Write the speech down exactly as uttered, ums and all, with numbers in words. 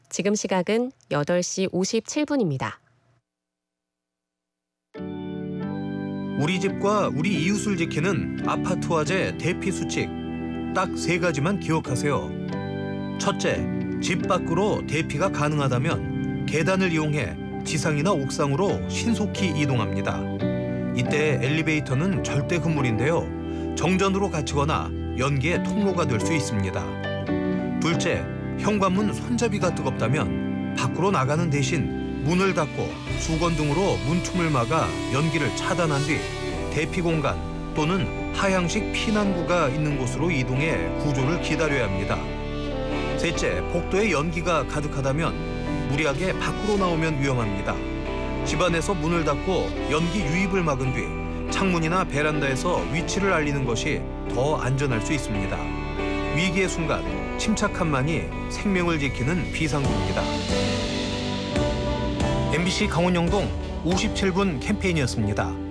지금 시각은 여덟 시 오십칠 분입니다. 우리 집과 우리 이웃을 지키는 아파트 화재 대피 수칙. 딱 세 가지만 기억하세요. 첫째, 집 밖으로 대피가 가능하다면 계단을 이용해 지상이나 옥상으로 신속히 이동합니다. 이때 엘리베이터는 절대 금물인데요. 정전으로 갇히거나 연기의 통로가 될 수 있습니다. 둘째, 현관문 손잡이가 뜨겁다면 밖으로 나가는 대신 문을 닫고 수건 등으로 문틈을 막아 연기를 차단한 뒤 대피 공간 또는 하향식 피난구가 있는 곳으로 이동해 구조를 기다려야 합니다. 셋째, 복도에 연기가 가득하다면 무리하게 밖으로 나오면 위험합니다. 집안에서 문을 닫고 연기 유입을 막은 뒤 창문이나 베란다에서 위치를 알리는 것이 더 안전할 수 있습니다. 위기의 순간 침착함만이 생명을 지키는 비상구입니다. 엠비씨 강원영동 오십칠 분 캠페인이었습니다.